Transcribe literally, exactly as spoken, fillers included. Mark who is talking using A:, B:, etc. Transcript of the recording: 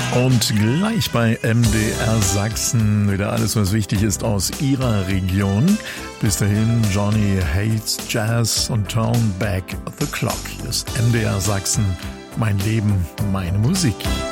A: Und gleich bei M D R Sachsen wieder alles, was wichtig ist aus Ihrer Region. Bis dahin Johnny Hates Jazz und Turn Back the Clock. Hier ist M D R Sachsen, mein Leben, meine Musik.